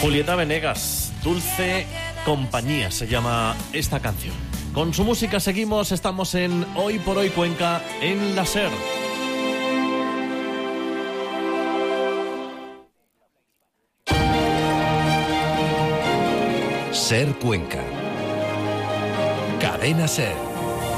Julieta Venegas, Dulce Compañía se llama esta canción. Con su música seguimos, estamos en Hoy por Hoy Cuenca en la SER. SER Cuenca. Cadena SER.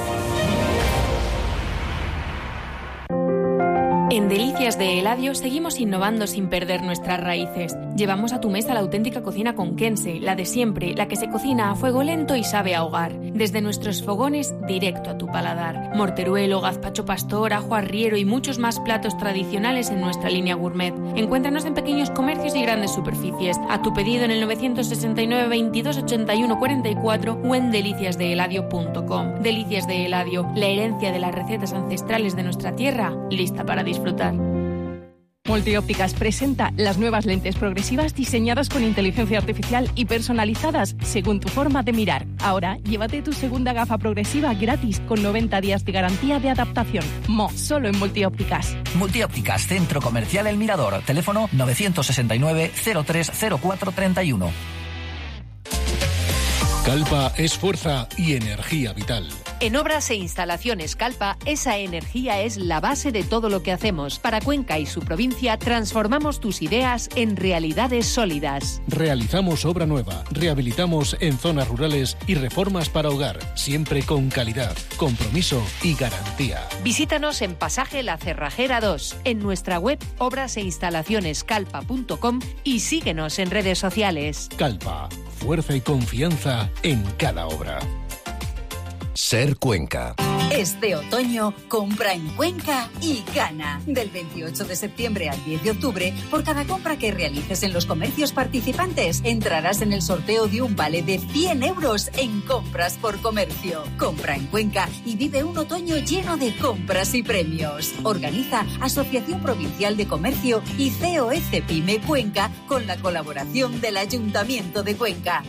En Delicias de Eladio seguimos innovando sin perder nuestras raíces. Llevamos a tu mesa la auténtica cocina conquense, la de siempre, la que se cocina a fuego lento y sabe a hogar. Desde nuestros fogones, directo a tu paladar. Morteruelo, gazpacho pastor, ajo arriero y muchos más platos tradicionales en nuestra línea gourmet. Encuéntranos en pequeños comercios y grandes superficies. A tu pedido en el 969 22 81 44 o en deliciasdeeladio.com. Delicias de Eladio, la herencia de las recetas ancestrales de nuestra tierra, lista para disfrutar. Multiópticas presenta las nuevas lentes progresivas diseñadas con inteligencia artificial y personalizadas según tu forma de mirar. Ahora, llévate tu segunda gafa progresiva gratis con 90 días de garantía de adaptación. Solo en Multiópticas. Multiópticas, Centro Comercial El Mirador. Teléfono 969 030431. Calpa es fuerza y energía vital. En Obras e Instalaciones Calpa, esa energía es la base de todo lo que hacemos. Para Cuenca y su provincia, transformamos tus ideas en realidades sólidas. Realizamos obra nueva, rehabilitamos en zonas rurales y reformas para hogar, siempre con calidad, compromiso y garantía. Visítanos en Pasaje La Cerrajera 2, en nuestra web obraseinstalacionescalpa.com y síguenos en redes sociales. Calpa, fuerza y confianza en cada obra. SER Cuenca. Este otoño, compra en Cuenca y gana. Del 28 de septiembre al 10 de octubre, por cada compra que realices en los comercios participantes, entrarás en el sorteo de un vale de 100 euros en compras por comercio. Compra en Cuenca y vive un otoño lleno de compras y premios. Organiza Asociación Provincial de Comercio y COEC Pyme Cuenca con la colaboración del Ayuntamiento de Cuenca.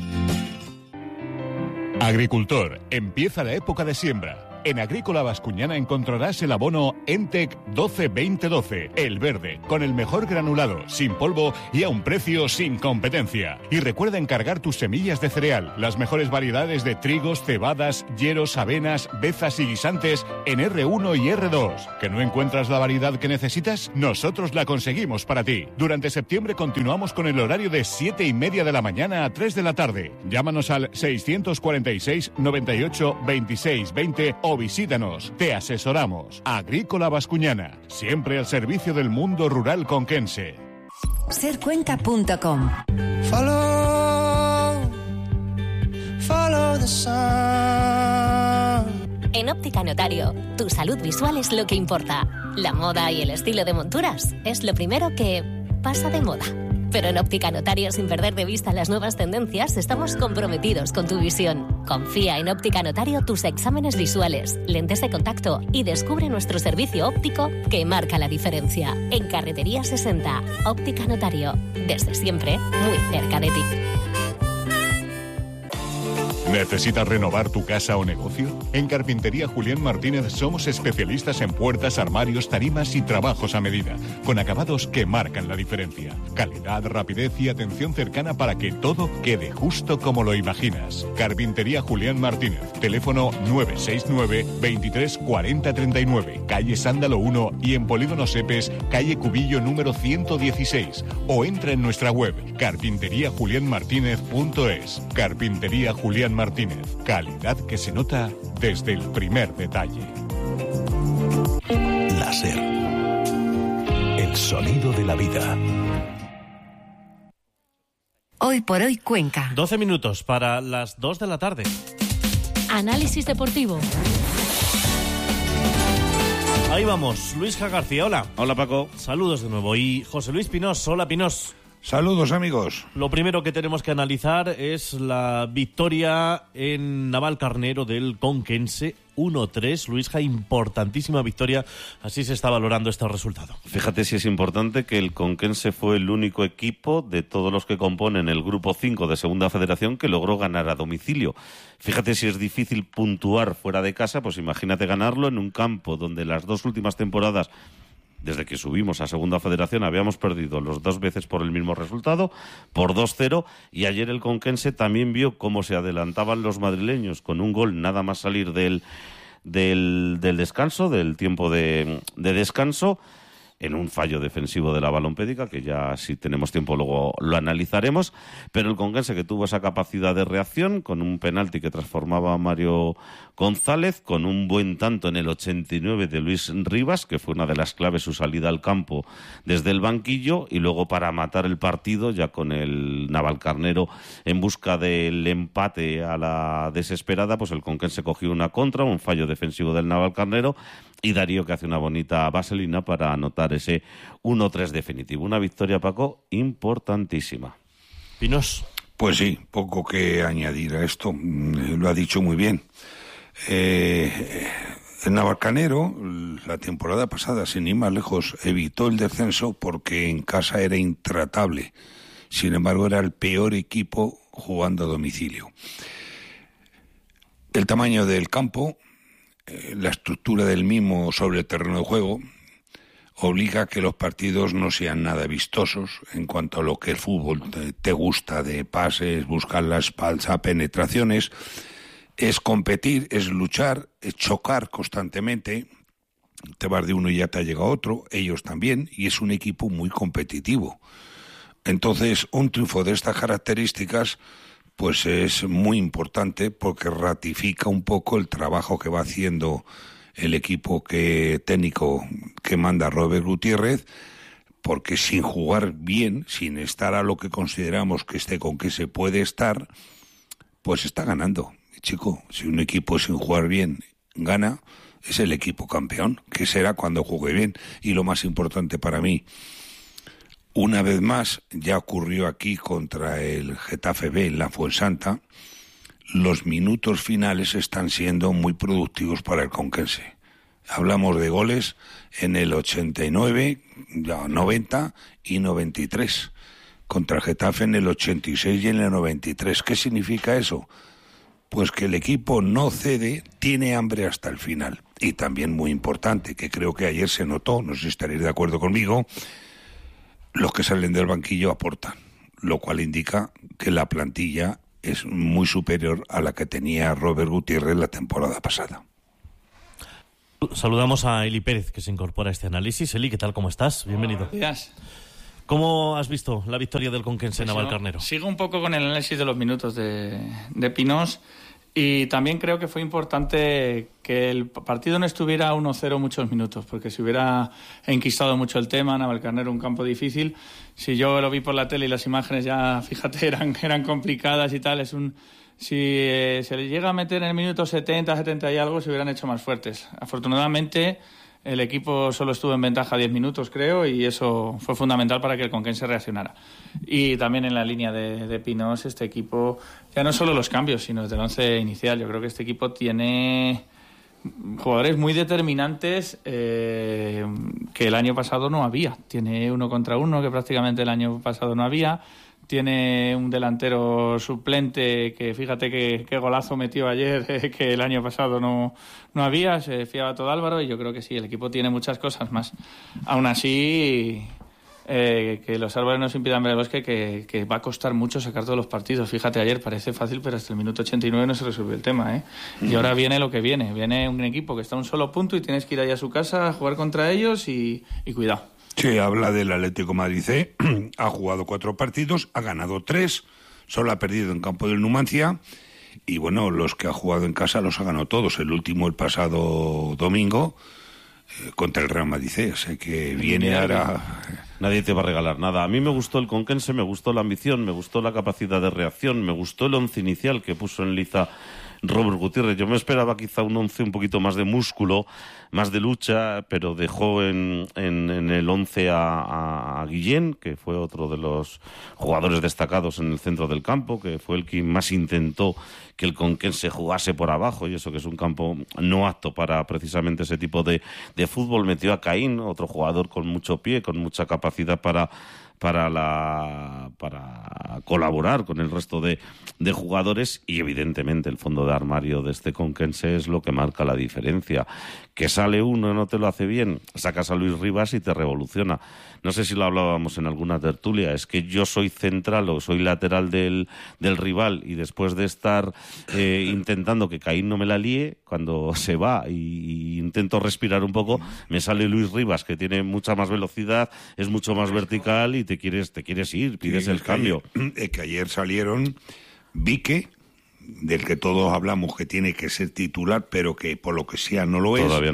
Agricultor, empieza la época de siembra. En Agrícola Bascuñana encontrarás el abono Entec 12-20-12, el verde, con el mejor granulado, sin polvo y a un precio sin competencia. Y recuerda encargar tus semillas de cereal, las mejores variedades de trigos, cebadas, yeros, avenas, bezas y guisantes en R1 y R2. ¿Que no encuentras la variedad que necesitas? Nosotros la conseguimos para ti. Durante septiembre continuamos con el horario de 7:30 de la mañana a 3 de la tarde. Llámanos al 646 98 26 20 o visítanos, te asesoramos. Agrícola Bascuñana, siempre al servicio del mundo rural conquense. Sercuenca.com. Follow the sun. En Óptica Notario, tu salud visual es lo que importa. La moda y el estilo de monturas es lo primero que pasa de moda. Pero en Óptica Notario, sin perder de vista las nuevas tendencias, estamos comprometidos con tu visión. Confía en Óptica Notario tus exámenes visuales, lentes de contacto y descubre nuestro servicio óptico que marca la diferencia. En Carretería 60, Óptica Notario. Desde siempre, muy cerca de ti. ¿Necesitas renovar tu casa o negocio? En Carpintería Julián Martínez somos especialistas en puertas, armarios, tarimas y trabajos a medida, con acabados que marcan la diferencia. Calidad, rapidez y atención cercana para que todo quede justo como lo imaginas. Carpintería Julián Martínez, teléfono 969 23 40 39, calle Sándalo 1 y en Polígono Sepes, calle Cubillo número 116, o entra en nuestra web carpinteriajulianmartinez.es. Carpintería Julián Martínez, calidad que se nota desde el primer detalle. La SER, el sonido de la vida. Hoy por Hoy Cuenca. 12 minutos para las 2 de la tarde. Análisis deportivo. Ahí vamos, Luis J. García, hola. Hola, Paco. Saludos de nuevo. Y José Luis Pinós, hola Pinós. Saludos, amigos. Lo primero que tenemos que analizar es la victoria en Navalcarnero del Conquense 1-3. Luisja, importantísima victoria. Así se está valorando este resultado. Fíjate si es importante que el Conquense fue el único equipo de todos los que componen el Grupo 5 de Segunda Federación que logró ganar a domicilio. Fíjate si es difícil puntuar fuera de casa, pues imagínate ganarlo en un campo donde las dos últimas temporadas desde que subimos a Segunda Federación habíamos perdido los 2 veces por el mismo resultado, por 2-0, y ayer el Conquense también vio cómo se adelantaban los madrileños con un gol nada más salir del descanso, del tiempo de descanso, en un fallo defensivo de la Balompédica, que ya si tenemos tiempo luego lo analizaremos, pero el Conquense que tuvo esa capacidad de reacción con un penalti que transformaba a Mario González, con un buen tanto en el 89 de Luis Rivas, que fue una de las claves su salida al campo desde el banquillo, y luego para matar el partido ya con el Navalcarnero en busca del empate a la desesperada, pues el Conquense cogió una contra, un fallo defensivo del Navalcarnero, y Darío que hace una bonita vaselina para anotar ese 1-3 definitivo. Una victoria, Paco, importantísima. Pinos. Pues sí, poco que añadir a esto, lo ha dicho muy bien. El Navalcarnero, la temporada pasada, sin ir más lejos, evitó el descenso porque en casa era intratable. Sin embargo, era el peor equipo jugando a domicilio. El tamaño del campo, la estructura del mismo sobre el terreno de juego, obliga a que los partidos no sean nada vistosos en cuanto a lo que el fútbol te gusta, de pases, buscar la espalda, penetraciones. Es competir, es luchar, es chocar constantemente. Te vas de uno y ya te ha llegado otro, ellos también, y es un equipo muy competitivo. Entonces, un triunfo de estas características pues es muy importante porque ratifica un poco el trabajo que va haciendo el equipo técnico que manda Robert Gutiérrez, porque sin jugar bien, sin estar a lo que consideramos que esté con que se puede estar, pues está ganando. Chico, si un equipo sin jugar bien gana, es el equipo campeón, que será cuando juegue bien. Y lo más importante para mí, una vez más, ya ocurrió aquí contra el Getafe B en la Fuensanta, los minutos finales están siendo muy productivos para el Conquense. Hablamos de goles en el 89, 90 y 93. Contra el Getafe en el 86 y en el 93. ¿Qué significa eso? Pues que el equipo no cede, tiene hambre hasta el final. Y también muy importante, que creo que ayer se notó, no sé si estaréis de acuerdo conmigo, los que salen del banquillo aportan, lo cual indica que la plantilla es muy superior a la que tenía Robert Gutiérrez la temporada pasada. Saludamos a Eli Pérez, que se incorpora a este análisis. Eli, ¿qué tal? ¿Cómo estás? Bienvenido. Buenos días. ¿Cómo has visto la victoria del Conquense Navalcarnero? Sigo un poco con el análisis de los minutos de Pinós. Y también creo que fue importante que el partido no estuviera 1-0 muchos minutos, porque si hubiera enquistado mucho el tema, Navalcarnero un campo difícil. Si yo lo vi por la tele y las imágenes ya, fíjate, eran complicadas y tal, si se le llega a meter en el minuto 70, 70 y algo, se hubieran hecho más fuertes. Afortunadamente, el equipo solo estuvo en ventaja 10 minutos, creo, y eso fue fundamental para que el Conquense reaccionara. Y también en la línea de Pinós, este equipo, ya no solo los cambios, sino desde el 11 inicial. Yo creo que este equipo tiene jugadores muy determinantes que el año pasado no había. Tiene 1 contra 1, que prácticamente el año pasado no había. Tiene un delantero suplente que fíjate qué golazo metió ayer, que el año pasado no había. Se fiaba todo Álvaro y yo creo que sí, el equipo tiene muchas cosas más. Aún así, que los árboles nos impidan ver el bosque, que va a costar mucho sacar todos los partidos. Fíjate, ayer parece fácil, pero hasta el minuto 89 no se resolvió el tema, ¿eh? Y ahora viene lo que viene. Viene un equipo que está a un solo punto y tienes que ir allá a su casa a jugar contra ellos y cuidado. Sí, habla del Atlético Madrid C. Ha jugado 4 partidos, ha ganado 3, solo ha perdido en campo del Numancia. Y bueno, los que ha jugado en casa los ha ganado todos. El último, el pasado domingo, contra el Real Madrid C. O sea que viene ahora. Nadie te va a regalar nada. A mí me gustó el Conquense, me gustó la ambición, me gustó la capacidad de reacción, me gustó el once inicial que puso en liza Robert Gutiérrez. Yo me esperaba quizá un once un poquito más de músculo, más de lucha, pero dejó en el once a Guillén, que fue otro de los jugadores destacados en el centro del campo, que fue el que más intentó que el Conquense jugase por abajo, y eso que es un campo no apto para precisamente ese tipo de fútbol. Metió a Caín, otro jugador con mucho pie, con mucha capacidad para a colaborar con el resto de jugadores, y evidentemente el fondo de armario de este Conquense es lo que marca la diferencia. Que sale uno y no te lo hace bien, sacas a Luis Rivas y te revoluciona. No sé si lo hablábamos en alguna tertulia, es que yo soy central o soy lateral del rival, y después de estar intentando que Caín no me la líe, cuando se va y intento respirar un poco, me sale Luis Rivas, que tiene mucha más velocidad, es mucho más vertical, y te quieres ir, pides el cambio. Que ayer salieron Vique, del que todos hablamos que tiene que ser titular, pero que por lo que sea no lo es. Todavía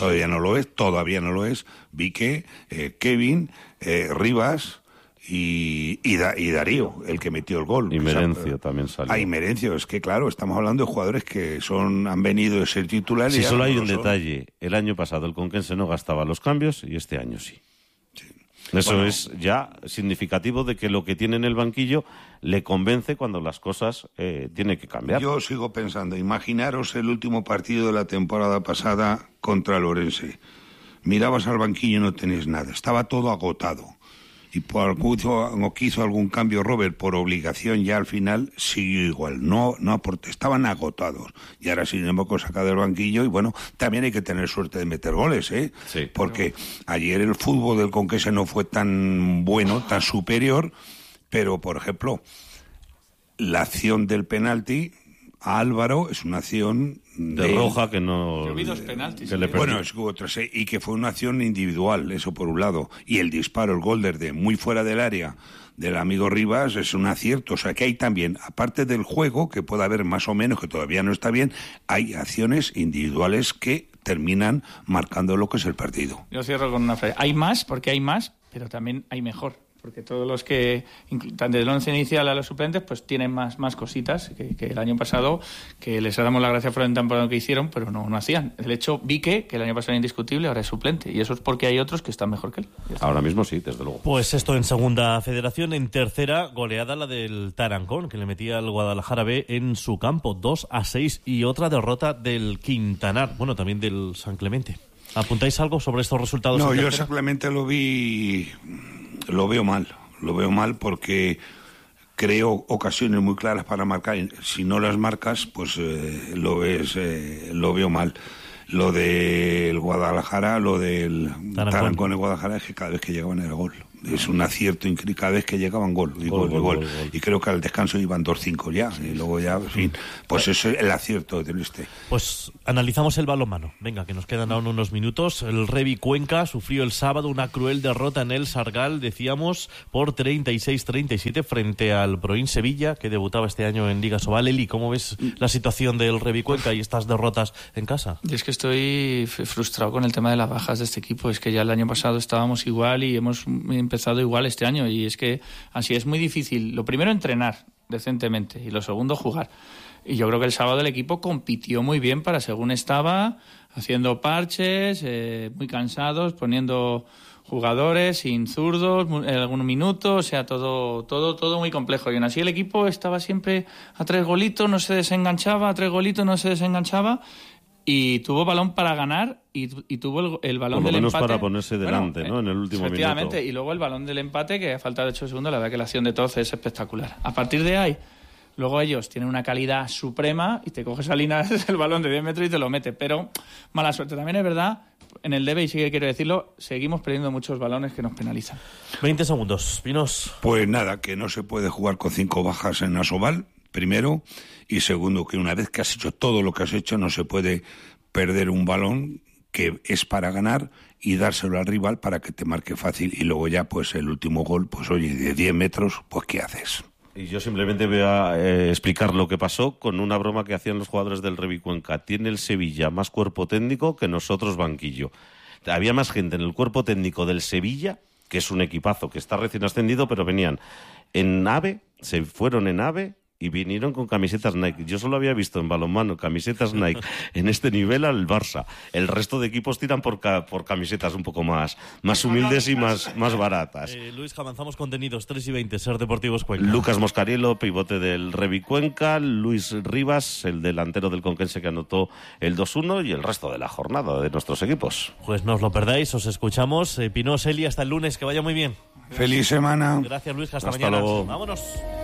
no lo es. Vique, Kevin, Rivas y Darío, el que metió el gol. Y Merencio también salió. Y Merencio, es que claro, estamos hablando de jugadores que han venido de ser titulares. Si solo hay un detalle, el año pasado el Conquense no gastaba los cambios y este año sí. Eso es ya significativo de que lo que tiene en el banquillo le convence cuando las cosas tiene que cambiar. Yo sigo pensando, imaginaros el último partido de la temporada pasada contra el Orense. Mirabas al banquillo y no tenías nada, estaba todo agotado. Y que hizo algún cambio Robert por obligación, ya al final siguió igual, no aporté, estaban agotados. Y ahora sin embargo saca del banquillo, y bueno, también hay que tener suerte de meter goles, Sí. Porque ayer el fútbol del Conquense no fue tan bueno, tan superior, pero por ejemplo, la acción del penalti a Álvaro es una acción de Roja que no... Yo vi 2 penaltis. Bueno, es otra, y que fue una acción individual, eso por un lado. Y el disparo, el gol desde muy fuera del área del amigo Rivas es un acierto. O sea que hay también, aparte del juego, que puede haber más o menos, que todavía no está bien, hay acciones individuales que terminan marcando lo que es el partido. Yo cierro con una frase. Hay más, porque hay más, pero también hay mejor. Porque todos los que, desde el 11 inicial a los suplentes, pues tienen más cositas que el año pasado, que les damos las gracias por el temporada que hicieron, pero no hacían. El hecho, Vique, que el año pasado era indiscutible, ahora es suplente. Y eso es porque hay otros que están mejor que él. Ahora mismo sí, desde luego. Pues esto en segunda federación. En tercera, goleada la del Tarancón, que le metía al Guadalajara B en su campo, 2-6. Y otra derrota del Quintanar, bueno, también del San Clemente. ¿Apuntáis algo sobre estos resultados? No, yo simplemente lo veo mal porque creo ocasiones muy claras para marcar. Si no las marcas, pues lo veo mal. Lo del Guadalajara, lo del Tarancón en Guadalajara, es que cada vez que llegaban era gol. Es un acierto increíble, cada vez que llegaban gol. Y creo que al descanso iban 2-5 ya, y luego ya, en fin, pues eso es el acierto del este. Pues analizamos el balonmano. Venga, que nos quedan aún unos minutos. El Revi Cuenca sufrió el sábado una cruel derrota en el Sargal, decíamos, por 36-37 frente al Proin Sevilla, que debutaba este año en Liga Sobal. Eli, ¿cómo ves la situación del Revi Cuenca y estas derrotas en casa? Y es que estoy frustrado con el tema de las bajas de este equipo. Es que ya el año pasado estábamos igual y hemos empezado igual este año, y es que así es muy difícil. Lo primero, entrenar decentemente, y lo segundo, jugar. Y yo creo que el sábado el equipo compitió muy bien para según estaba, haciendo parches, muy cansados, poniendo jugadores sin zurdos, algunos minutos, o sea, todo muy complejo. Y aún así el equipo estaba siempre a 3 golitos, no se desenganchaba, a 3 golitos, no se desenganchaba. Y tuvo balón para ganar y tuvo el balón del empate. Por lo menos para ponerse delante, ¿no? En el último minuto. Efectivamente, y luego el balón del empate, que a falta de 8 segundos, la verdad que la acción de Toz es espectacular. A partir de ahí, luego ellos tienen una calidad suprema y te coges a Linares el balón de 10 metros y te lo mete. Pero mala suerte. También es verdad, en el debe, y sí que quiero decirlo, seguimos perdiendo muchos balones que nos penalizan. 20 segundos, Pinos. Pues nada, que no se puede jugar con 5 bajas en Asobal, primero, y segundo, que una vez que has hecho todo lo que has hecho, no se puede perder un balón que es para ganar y dárselo al rival para que te marque fácil, y luego ya pues el último gol, pues oye, de 10 metros, pues ¿qué haces? Y yo simplemente voy a explicar lo que pasó con una broma que hacían los jugadores del Revi Cuenca. Tiene el Sevilla más cuerpo técnico que nosotros banquillo. Había más gente en el cuerpo técnico del Sevilla, que es un equipazo que está recién ascendido, pero venían en AVE, se fueron en AVE y vinieron con camisetas Nike. Yo solo había visto en balonmano camisetas Nike en este nivel al Barça. El resto de equipos tiran por camisetas un poco más humildes y más baratas. Luis, avanzamos contenidos 3:20, Ser Deportivos Cuenca. Lucas Moscariello, pivote del Revi Cuenca, Luis Rivas, el delantero del Conquense que anotó el 2-1, y el resto de la jornada de nuestros equipos. Pues no os lo perdáis, os escuchamos. Pinos, Eli, hasta el lunes, que vaya muy bien. Feliz semana. Gracias, Luis, hasta mañana. Luego. Vámonos.